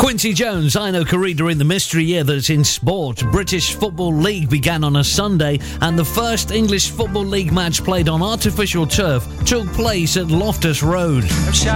Quincy Jones, I Know Corrida in the mystery year that's in sport. British Football League began on a Sunday, and the first English Football League match played on artificial turf took place at Loftus Road.